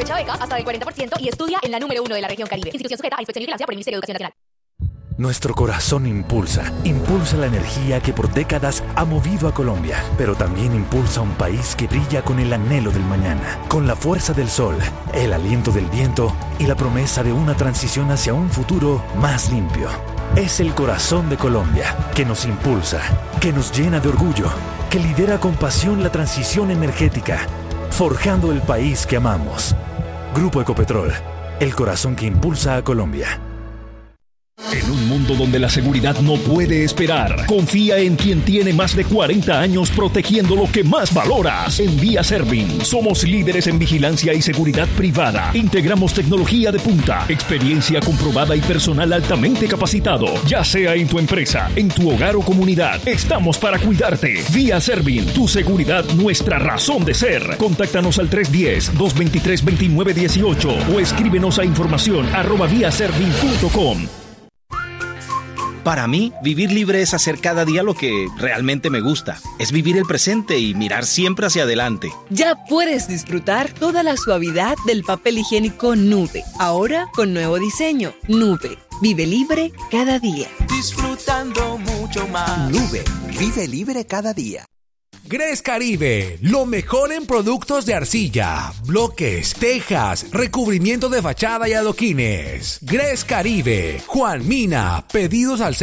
Aprovecha becas hasta del 40% y estudia en la número 1 de la región Caribe. Institución sujeta a inspección y vigilancia por el Ministerio de Educación Nacional. Nuestro corazón impulsa la energía que por décadas ha movido a Colombia, pero también impulsa un país que brilla con el anhelo del mañana, con la fuerza del sol, el aliento del viento y la promesa de una transición hacia un futuro más limpio. Es el corazón de Colombia que nos impulsa, que nos llena de orgullo, que lidera con pasión la transición energética, forjando el país que amamos. Grupo Ecopetrol, el corazón que impulsa a Colombia. En un mundo donde la seguridad no puede esperar, confía en quien tiene más de 40 años protegiendo lo que más valoras. En Vía Servin, somos líderes en vigilancia y seguridad privada. Integramos tecnología de punta, experiencia comprobada y personal altamente capacitado. Ya sea en tu empresa, en tu hogar o comunidad, estamos para cuidarte. Vía Servin, tu seguridad, nuestra razón de ser. Contáctanos al 310-223-2918 o escríbenos a información@viaservin.com. Para mí, vivir libre es hacer cada día lo que realmente me gusta. Es vivir el presente y mirar siempre hacia adelante. Ya puedes disfrutar toda la suavidad del papel higiénico Nube. Ahora con nuevo diseño. Nube. Vive libre cada día. Disfrutando mucho más. Nube. Vive libre cada día. Gres Caribe, lo mejor en productos de arcilla, bloques, tejas, recubrimiento de fachada y adoquines. Gres Caribe, Juan Mina, pedidos al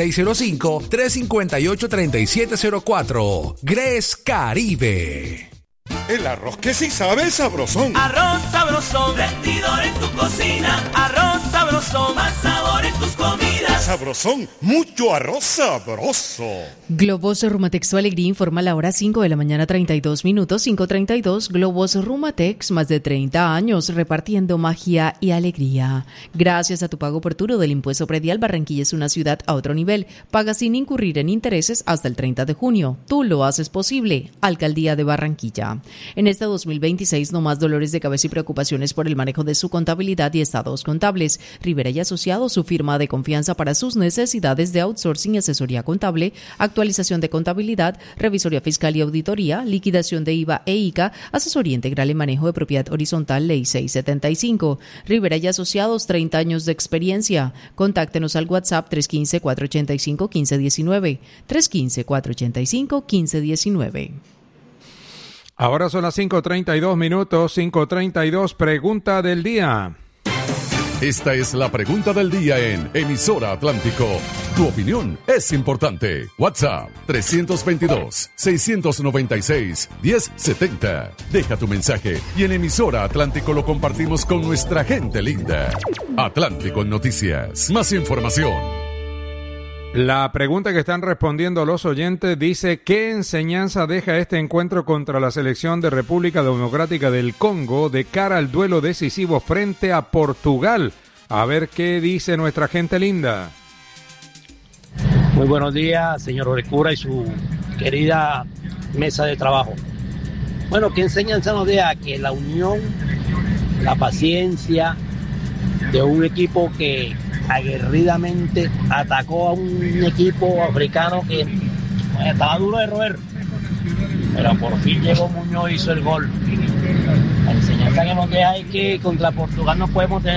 605-358-3704. Gres Caribe. El arroz que sí sabe sabrosón. Arroz sabrosón, rendidor en tu cocina. Arroz sabrosón, más sabor en tus comidas. Sabrosón, mucho arroz sabroso. Globos Rumatex Tu Alegría informa a la hora 5 de la mañana 32 minutos, 5:32. Globos Rumatex, más de 30 años repartiendo magia y alegría. Gracias a tu pago oportuno del impuesto predial, Barranquilla es una ciudad a otro nivel. Paga sin incurrir en intereses hasta el 30 de junio. Tú lo haces posible. Alcaldía de Barranquilla. En este 2026, no más dolores de cabeza y preocupaciones por el manejo de su contabilidad y estados contables. Rivera y Asociados, su firma de confianza para sus necesidades de outsourcing y asesoría contable, actualización de contabilidad, revisoría fiscal y auditoría, liquidación de IVA e ICA, asesoría integral en manejo de propiedad horizontal, Ley 675. Rivera y Asociados, 30 años de experiencia. Contáctenos al WhatsApp 315-485-1519. 315-485-1519. Ahora son las 5:32 minutos, 5:32, pregunta del día. Esta es la pregunta del día en Emisora Atlántico. Tu opinión es importante. WhatsApp 322-696-1070. Deja tu mensaje y en Emisora Atlántico lo compartimos con nuestra gente linda. Atlántico en Noticias. Más información. La pregunta que están respondiendo los oyentes dice: ¿qué enseñanza deja este encuentro contra la selección de República Democrática del Congo de cara al duelo decisivo frente a Portugal? A ver qué dice nuestra gente linda. Muy buenos días, señor Orecura y su querida mesa de trabajo. Bueno, ¿qué enseñanza nos deja? Que la unión, la paciencia de un equipo que aguerridamente atacó a un equipo africano que estaba duro de roer, pero por fin llegó Muñoz y hizo el gol. La enseñanza que nos deja es que contra Portugal no podemos tener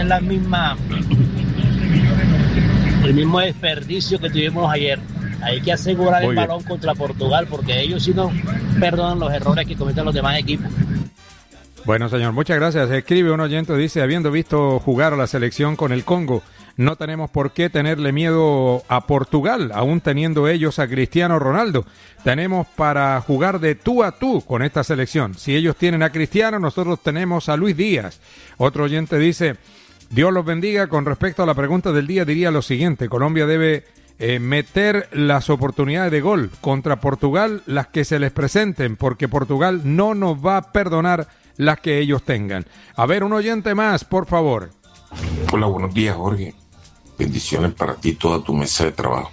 el mismo desperdicio que tuvimos ayer. Hay que asegurar el balón contra Portugal, porque ellos sí no perdonan los errores que cometen los demás equipos. Bueno, señor, muchas gracias. Escribe un oyente, dice: habiendo visto jugar a la selección con el Congo, no tenemos por qué tenerle miedo a Portugal, aún teniendo ellos a Cristiano Ronaldo. Tenemos para jugar de tú a tú con esta selección. Si ellos tienen a Cristiano, nosotros tenemos a Luis Díaz. Otro oyente dice: Dios los bendiga. Con respecto a la pregunta del día, diría lo siguiente: Colombia debe meter las oportunidades de gol contra Portugal, las que se les presenten, porque Portugal no nos va a perdonar las que ellos tengan. A ver, un oyente más, por favor. Hola, buenos días, Jorge. Bendiciones para ti y toda tu mesa de trabajo.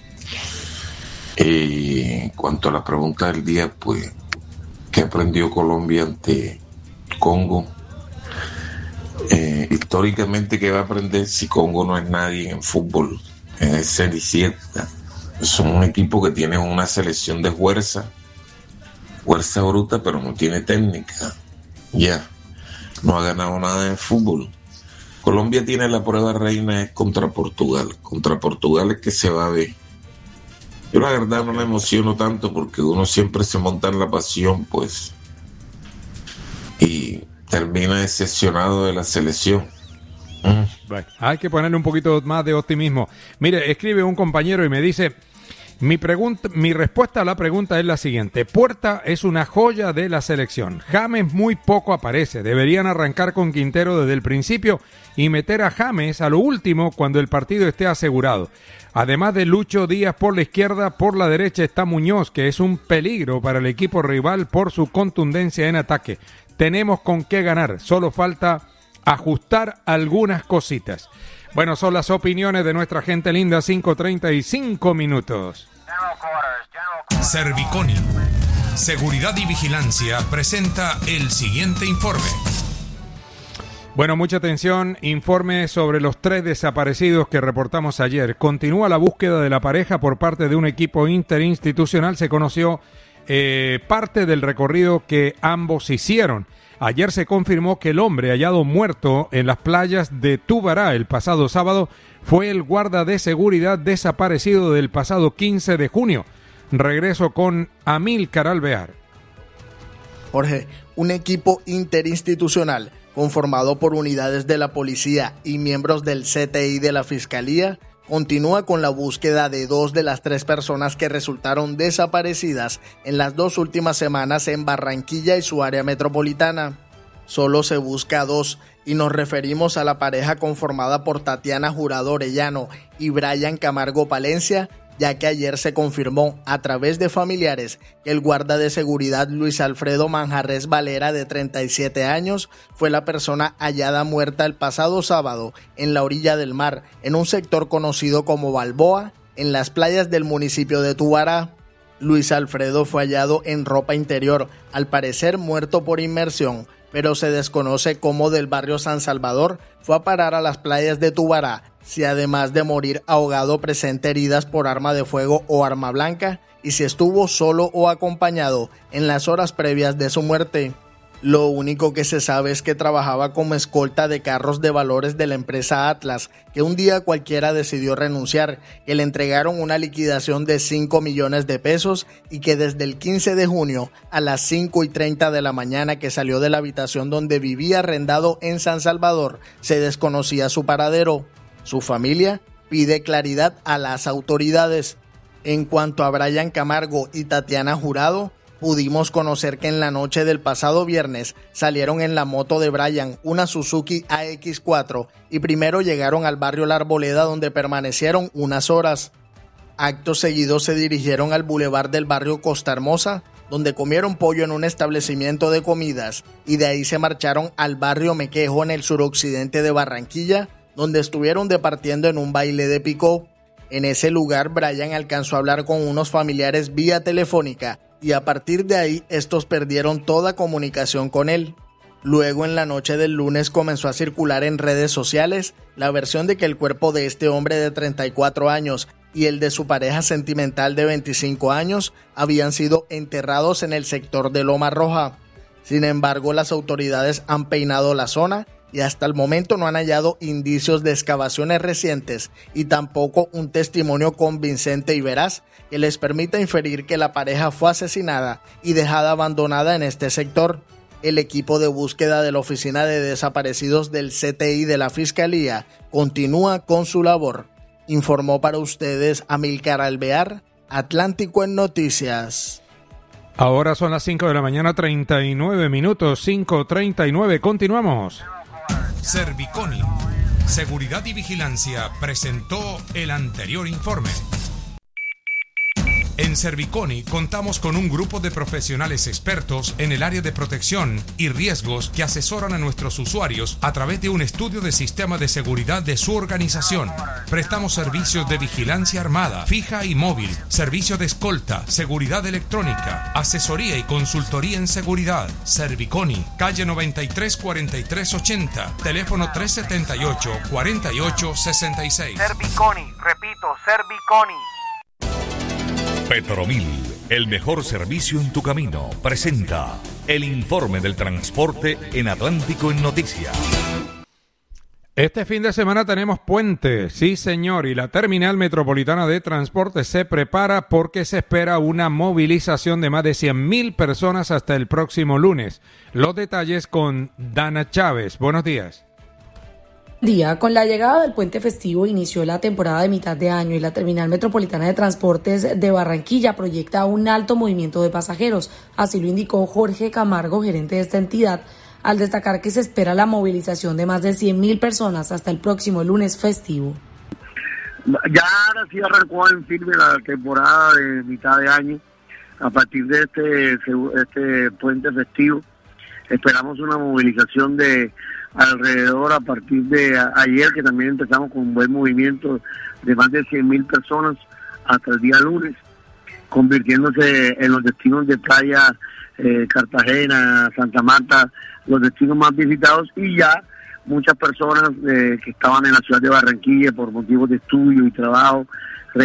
En cuanto a la pregunta del día, pues, ¿qué aprendió Colombia ante Congo? Históricamente, ¿qué va a aprender si Congo no es nadie en fútbol? Es Cenicienta. Son un equipo que tiene una selección de fuerza bruta, pero no tiene técnica. Ya. no ha ganado nada en fútbol. Colombia tiene la prueba reina contra Portugal. Contra Portugal es que se va a ver. Yo la verdad no me emociono tanto porque uno siempre se monta en la pasión, pues, y termina decepcionado de la selección. Bueno, hay que ponerle un poquito más de optimismo. Mire, escribe un compañero y me dice, mi respuesta a la pregunta es la siguiente. Puerta es una joya de la selección. James muy poco aparece. Deberían arrancar con Quintero desde el principio y meter a James a lo último cuando el partido esté asegurado. Además de Lucho Díaz por la izquierda, por la derecha está Muñoz, que es un peligro para el equipo rival por su contundencia en ataque. Tenemos con qué ganar, solo falta ajustar algunas cositas. Bueno, son las opiniones de nuestra gente linda, 5:35 minutos. Serviconi, Seguridad y Vigilancia, presenta el siguiente informe. Bueno, mucha atención, informe sobre los 3 desaparecidos que reportamos ayer. Continúa la búsqueda de la pareja por parte de un equipo interinstitucional. Se conoció parte del recorrido que ambos hicieron. Ayer se confirmó que el hombre hallado muerto en las playas de Tubará el pasado sábado fue el guarda de seguridad desaparecido del pasado 15 de junio. Regreso con Amílcar Alvear. Jorge, un equipo interinstitucional conformado por unidades de la policía y miembros del CTI de la Fiscalía continúa con la búsqueda de 2 de las 3 personas que resultaron desaparecidas en las 2 últimas semanas en Barranquilla y su área metropolitana. Solo se busca a 2 y nos referimos a la pareja conformada por Tatiana Jurado Orellano y Brian Camargo Palencia, ya que ayer se confirmó a través de familiares que el guarda de seguridad Luis Alfredo Manjarres Valera, de 37 años, fue la persona hallada muerta el pasado sábado en la orilla del mar, en un sector conocido como Balboa, en las playas del municipio de Tubará. Luis Alfredo fue hallado en ropa interior, al parecer muerto por inmersión, pero se desconoce cómo del barrio San Salvador fue a parar a las playas de Tubará, si además de morir ahogado presenta heridas por arma de fuego o arma blanca, y si estuvo solo o acompañado en las horas previas de su muerte. Lo único que se sabe es que trabajaba como escolta de carros de valores de la empresa Atlas, que un día cualquiera decidió renunciar, que le entregaron una liquidación de 5 millones de pesos y que desde el 15 de junio a las 5:30 de la mañana que salió de la habitación donde vivía arrendado en San Salvador, se desconocía su paradero. Su familia pide claridad a las autoridades. En cuanto a Brian Camargo y Tatiana Jurado, pudimos conocer que en la noche del pasado viernes salieron en la moto de Brian, una Suzuki AX4, y primero llegaron al barrio La Arboleda, donde permanecieron unas horas. Acto seguido se dirigieron al bulevar del barrio Costa Hermosa, donde comieron pollo en un establecimiento de comidas, y de ahí se marcharon al barrio Mequejo en el suroccidente de Barranquilla, donde estuvieron departiendo en un baile de picó. En ese lugar, Brian alcanzó a hablar con unos familiares vía telefónica, y a partir de ahí estos perdieron toda comunicación con él. Luego, en la noche del lunes, comenzó a circular en redes sociales la versión de que el cuerpo de este hombre de 34 años y el de su pareja sentimental de 25 años habían sido enterrados en el sector de Loma Roja. Sin embargo, las autoridades han peinado la zona y hasta el momento no han hallado indicios de excavaciones recientes y tampoco un testimonio convincente y veraz que les permita inferir que la pareja fue asesinada y dejada abandonada en este sector. El equipo de búsqueda de la Oficina de Desaparecidos del CTI de la Fiscalía continúa con su labor. Informó para ustedes Amílcar Alvear, Atlántico en Noticias. Ahora son las 5 de la mañana, 39 minutos, 5:39, continuamos. Serviconi, Seguridad y Vigilancia, presentó el anterior informe. En Serviconi contamos con un grupo de profesionales expertos en el área de protección y riesgos que asesoran a nuestros usuarios a través de un estudio de sistema de seguridad de su organización. Prestamos servicios de vigilancia armada, fija y móvil, servicio de escolta, seguridad electrónica, asesoría y consultoría en seguridad. Serviconi, calle 93 43 80, teléfono 378 48 66. Serviconi, repito, Serviconi. Petromil, El mejor servicio en tu camino presenta el informe del transporte en Atlántico en Noticias. Este fin de semana tenemos puente, sí señor, y la Terminal Metropolitana de Transporte se prepara porque se espera una movilización de más de 100,000 personas hasta el próximo lunes. Los detalles con Dana Chávez. Buenos días. Con la llegada del puente festivo inició la temporada de mitad de año y la Terminal Metropolitana de Transportes de Barranquilla proyecta un alto movimiento de pasajeros. Así lo indicó Jorge Camargo, gerente de esta entidad, al destacar que se espera la movilización de más de 100,000 personas hasta el próximo lunes festivo. Ya ahora sí arrancó en firme la temporada de mitad de año. A partir de este puente festivo esperamos una movilización de alrededor, a partir de ayer, que también empezamos con un buen movimiento de más de 100,000 personas hasta el día lunes, convirtiéndose en los destinos de playa, Cartagena, Santa Marta, los destinos más visitados, y ya muchas personas que estaban en la ciudad de Barranquilla por motivos de estudio y trabajo